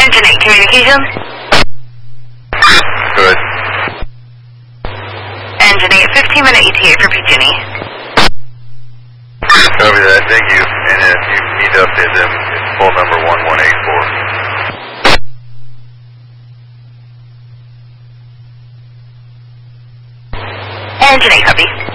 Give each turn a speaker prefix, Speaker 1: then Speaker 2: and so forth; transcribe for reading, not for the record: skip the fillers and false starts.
Speaker 1: Engine 8 communications.
Speaker 2: Good.
Speaker 1: Engine 8, 15-minute ETA for PG&E.
Speaker 2: Copy that, thank you. And if you need to update them, it's phone number 1184.
Speaker 1: Engine 8, copy.